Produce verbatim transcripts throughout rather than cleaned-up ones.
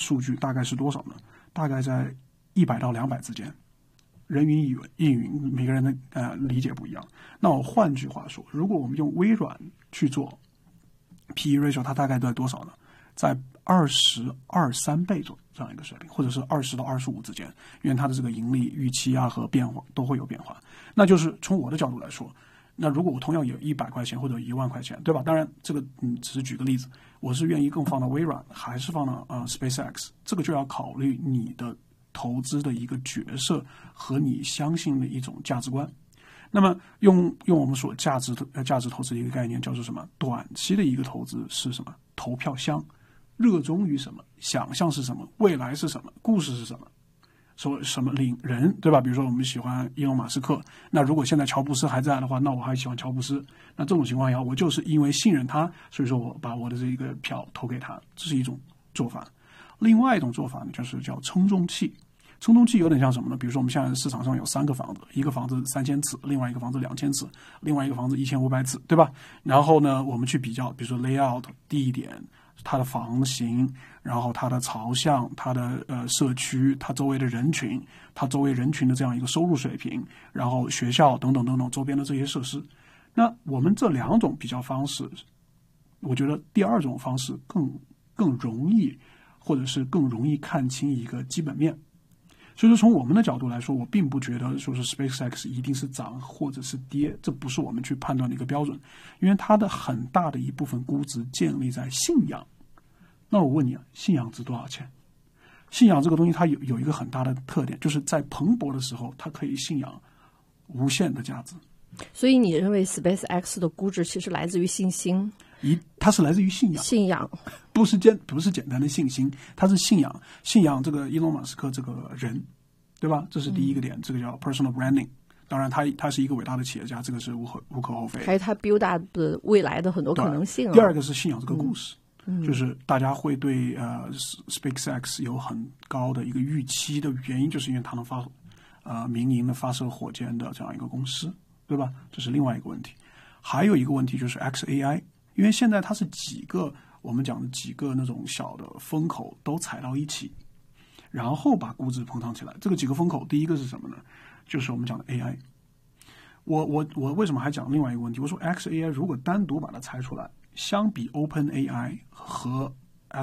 数据大概是多少呢？大概在一百到两百之间。人云亦云，亦云，每个人的呃理解不一样。那我换句话说，如果我们用微软去做 P E ratio， 它大概在多少呢？在二十二三倍左右这样一个水平，或者是二十到二十五之间，因为它的这个盈利预期啊和变化都会有变化。那就是从我的角度来说，那如果我同样有一百块钱或者一万块钱，对吧？当然这个嗯只是举个例子，我是愿意更放到微软，还是放到呃 SpaceX， 这个就要考虑你的投资的一个角色和你相信的一种价值观。那么用用我们所价值呃价值投资的一个概念叫做什么？短期的一个投资是什么？投票箱，热衷于什么？想象是什么？未来是什么？故事是什么？说什么领人，对吧？比如说我们喜欢伊隆马斯克，那如果现在乔布斯还在的话，那我还喜欢乔布斯。那这种情况下，我就是因为信任他，所以说我把我的这个票投给他，这是一种做法。另外一种做法呢，就是叫称重器。称重器有点像什么呢？比如说我们现在市场上有三个房子，一个房子三千尺，另外一个房子两千尺，另外一个房子一千五百尺，对吧？然后呢，我们去比较，比如说 layout 地点、它的房型，然后它的朝向、它的呃社区、它周围的人群、它周围人群的这样一个收入水平，然后学校等等等等周边的这些设施。那我们这两种比较方式，我觉得第二种方式更更容易，或者是更容易看清一个基本面。所以说从我们的角度来说，我并不觉得说是 SpaceX 一定是涨或者是跌，这不是我们去判断的一个标准，因为它的很大的一部分估值建立在信仰。那我问你啊，信仰值多少钱？信仰这个东西它有有一个很大的特点，就是在蓬勃的时候，它可以信仰无限的价值。 所以你认为 SpaceX 的估值其实来自于信心？ 一，它是来自于信仰， 信仰不是简不是简单的信心，它是信仰，信仰这个伊隆马斯克这个人，对吧？这是第一个点，嗯、这个叫 personal branding。当然他，他他是一个伟大的企业家，这个是无可无可厚非。 还有他 build up 的未来的很多可能性、啊。 第二个是信仰这个故事， 嗯、 就是大家会对呃 SpaceX 有很高的一个预期的原因，就是因为它能发呃民营的发射火箭的这样一个公司，对吧？这是另外一个问题。还有一个问题就是 X A I。因为现在它是几个我们讲的几个那种小的风口都踩到一起，然后把估值膨胀起来。这个几个风口，第一个是什么呢？就是我们讲的 A I。我我我为什么还讲另外一个问题？我说 X A I 如果单独把它拆出来，相比 Open A I 和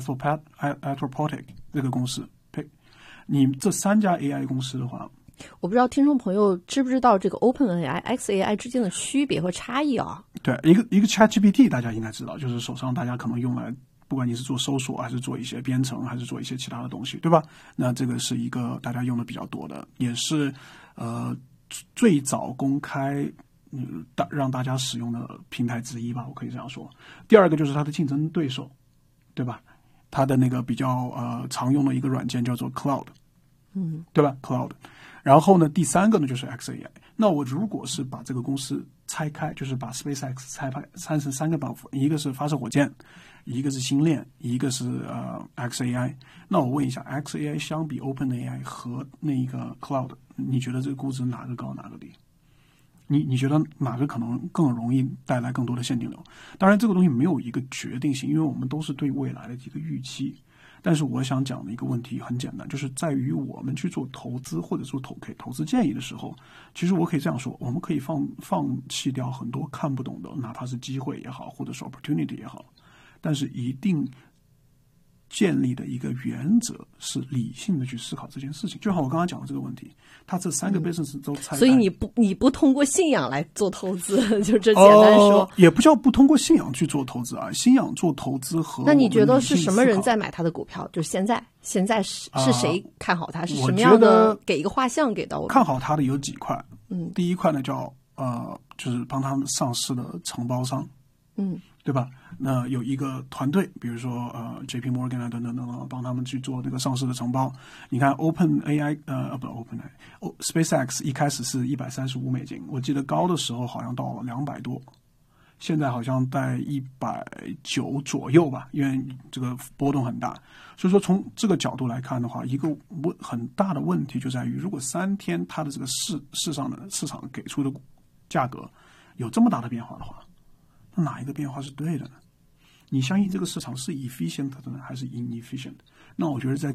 Anthropic 这个公司，你这三家 A I 公司的话。 我不知道听众朋友知不知道这个 OpenAI、X A I 之间的区别和差异啊？ 对，一个一个 ChatGPT 大家应该知道，就是手上大家可能用来，不管你是做搜索还是做一些编程，还是做一些其他的东西，对吧？那这个是一个大家用的比较多的，也是呃最早公开嗯大让大家使用的平台之一吧，我可以这样说。第二个就是它的竞争对手，对吧？它的那个比较呃常用的一个软件叫做 Cloud， 嗯， 对吧 ？Cloud。然后呢，第三个呢就是 X A I。那我如果是把这个公司拆开，就是把 SpaceX 拆开拆成三个部分，一个是发射火箭，一个是星链，一个是呃 X A I。那我问一下 ，X A I 相比 Open A I 和那个 Cloud， 你觉得这个估值哪个高哪个低？你你觉得哪个可能更容易带来更多的现金流？当然，这个东西没有一个决定性，因为我们都是对未来的一个预期。但是我想讲的一个问题很简单，就是在于我们去做投资或者做投给投资建议的时候，其实我可以这样说，我们可以放放弃掉很多看不懂的，哪怕是机会也好，或者是 opportunity 也好，但是一定建立的一个原则是理性的去思考这件事情。就好我刚刚讲的这个问题，它这三个 business 都拆开、嗯、 所以你不你不通过信仰来做投资，就这简单说、 呃、也不叫不通过信仰去做投资啊，信仰做投资和那你觉得是什么人在买他的股票？就是现在现在是、呃、是谁看好他？是什么样的？给一个画像给到我。 看好他的有几块， 嗯， 第一块呢叫呃就是帮他们上市的承包商， 嗯，对吧？那有一个团队，比如说呃 J P Morgan 啊等等等等，帮他们去做这个上市的承包。你看 Open A I 呃不 Open A I、oh, SpaceX 一开始是一百三十五美金，我记得高的时候好像到了两百多，现在好像在一百九左右吧，因为这个波动很大。所以说从这个角度来看的话，一个问很大的问题就在于，如果三天它的这个市市上的市场给出的价格有这么大的变化的话，那哪一个变化是对的呢？你相信这个市场是 efficient 的呢，还是 inefficient？ 那我觉得在